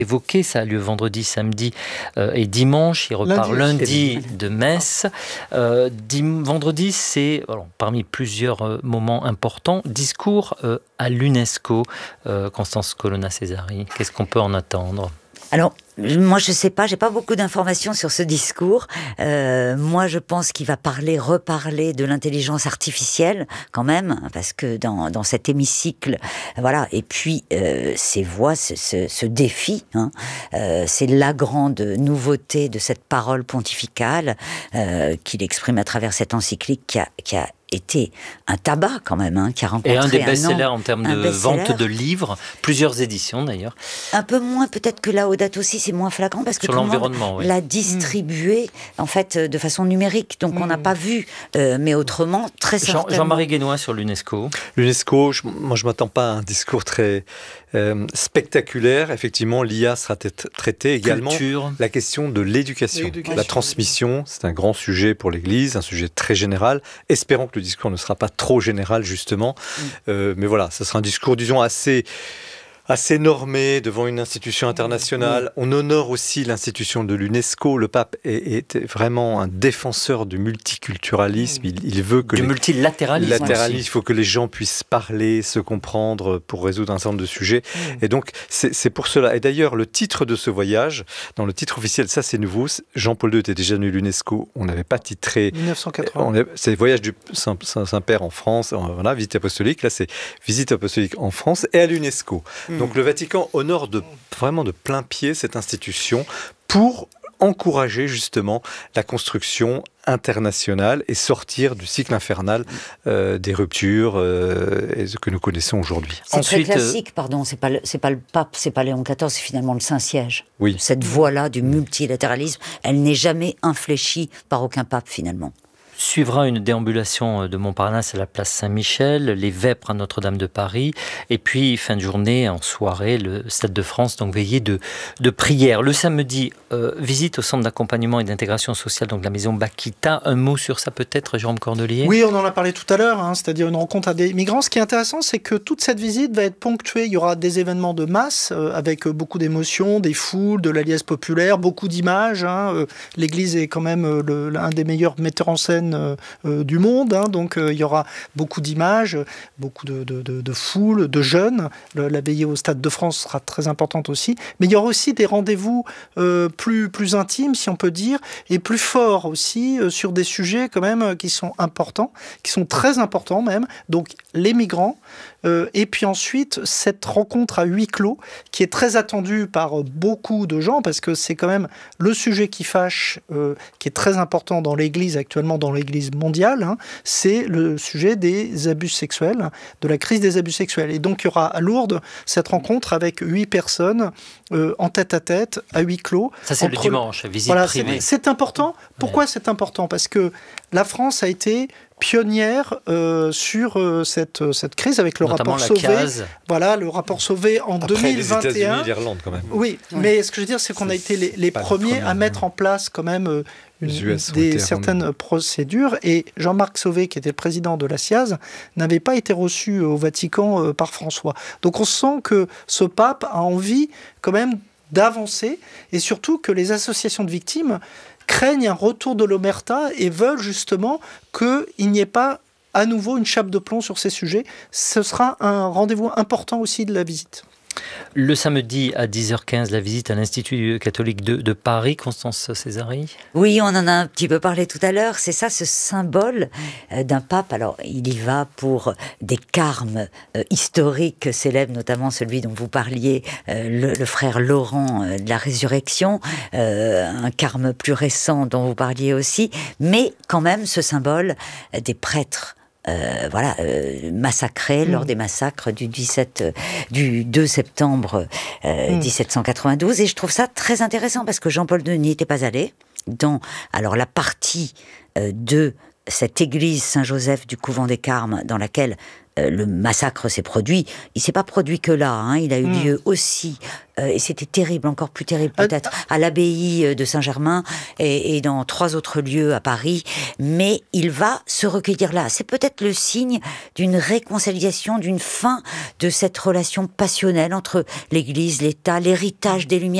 évoqué. Ça a lieu vendredi, samedi et dimanche. Il repart lundi de Metz. Vendredi, c'est parmi plusieurs moments importants. Discours à l'UNESCO. Constance Colonna-Césari, qu'est-ce qu'on peut en attendre ? Alors, moi, je sais pas, j'ai pas beaucoup d'informations sur ce discours. Moi, je pense qu'il va reparler de l'intelligence artificielle, quand même, parce que dans cet hémicycle, voilà. Et puis, ces voix, ce défi, c'est la grande nouveauté de cette parole pontificale qu'il exprime à travers cette encyclique qui a été un tabac quand même, qui a rencontré et un des best-sellers en termes de vente de livres, plusieurs éditions d'ailleurs. Un peu moins peut-être que Laudato aussi, c'est moins flagrant parce que sur tout le monde l'a distribué en fait de façon numérique, donc on n'a pas vu, mais autrement très certainement. Jean-Marie Guénois sur l'UNESCO. L'UNESCO, moi je m'attends pas à un discours très spectaculaire. Effectivement, l'IA sera traitée également. La question de l'éducation, la transmission, c'est un grand sujet pour l'Église, un sujet très général. Espérons que le discours ne sera pas trop général justement, mais voilà, ça sera un discours, disons, assez normé devant une institution internationale. On honore aussi l'institution de l'UNESCO. Le pape est vraiment un défenseur du multiculturalisme. Il veut que du multilatéralisme. Il faut que les gens puissent parler, se comprendre pour résoudre un certain nombre de sujets. Et donc, c'est pour cela. Et d'ailleurs, le titre de ce voyage, dans le titre officiel, ça c'est nouveau. Jean-Paul II était déjà venu à l'UNESCO. On n'avait pas titré. 1980. C'est Voyage du Saint-Père en France. Voilà, visite apostolique. Là, c'est visite apostolique en France et à l'UNESCO. Donc le Vatican honore vraiment de plein pied cette institution pour encourager justement la construction internationale et sortir du cycle infernal des ruptures que nous connaissons aujourd'hui. C'est très classique, c'est pas le pape, c'est pas Léon XIV, c'est finalement le Saint-Siège. Oui. Cette voie-là du multilatéralisme, elle n'est jamais infléchie par aucun pape finalement. Suivra une déambulation de Montparnasse à la place Saint-Michel, les Vêpres à Notre-Dame de Paris, et puis fin de journée, en soirée, le Stade de France, donc veillée de prière. Le samedi, visite au centre d'accompagnement et d'intégration sociale, donc la maison Bakita. Un mot sur ça peut-être, Jérôme Cordelier ? Oui, on en a parlé tout à l'heure, c'est-à-dire une rencontre à des migrants. Ce qui est intéressant, c'est que toute cette visite va être ponctuée. Il y aura des événements de masse, avec beaucoup d'émotions, des foules, de la liesse populaire, beaucoup d'images. L'Église est quand même un des meilleurs metteurs en scène du monde, donc il y aura beaucoup d'images, beaucoup de foules, de jeunes. La veillée au Stade de France sera très importante aussi, mais il y aura aussi des rendez-vous plus intimes, si on peut dire, et plus forts aussi, sur des sujets quand même qui sont importants, qui sont très importants même, donc les migrants, et puis ensuite cette rencontre à huis clos qui est très attendue par beaucoup de gens, parce que c'est quand même le sujet qui fâche, qui est très important dans l'Église actuellement, dans l'Église mondiale, c'est le sujet des abus sexuels, de la crise des abus sexuels. Et donc il y aura à Lourdes cette rencontre avec 8 personnes en tête-à-tête, à huis clos. Ça c'est le dimanche, visite privée. C'est important. Pourquoi c'est important ? Parce que la France a été pionnière sur cette crise avec le notamment rapport Sauvé. Voilà, le rapport Sauvé en après 2021. Les États-Unis et l'Irlande quand même. Oui, mais ce que je veux dire, c'est qu'on a été les premiers à mettre en place quand même certaines procédures. Et Jean-Marc Sauvé, qui était le président de la SIAZ, n'avait pas été reçu au Vatican par François. Donc on sent que ce pape a envie quand même d'avancer, et surtout que les associations de victimes craignent un retour de l'omerta et veulent justement qu'il n'y ait pas à nouveau une chape de plomb sur ces sujets. Ce sera un rendez-vous important aussi de la visite. Le samedi à 10h15, la visite à l'Institut catholique de Paris, Constance Césari. Oui, on en a un petit peu parlé tout à l'heure. C'est ça, ce symbole d'un pape. Alors, il y va pour des carmes historiques célèbres, notamment celui dont vous parliez, le frère Laurent de la Résurrection, un carme plus récent dont vous parliez aussi, mais quand même ce symbole des prêtres. Massacrés lors des massacres du 2 septembre 1792, et je trouve ça très intéressant parce que Jean-Paul II n'y était pas allé dans la partie de cette église Saint-Joseph du couvent des Carmes, dans laquelle le massacre s'est produit, il s'est pas produit que là, hein, il a eu lieu aussi, et c'était terrible, encore plus terrible peut-être, à l'abbaye de Saint-Germain et dans 3 autres lieux à Paris, mais il va se recueillir là. C'est peut-être le signe d'une réconciliation, d'une fin de cette relation passionnelle entre l'Église, l'État, l'héritage des Lumières.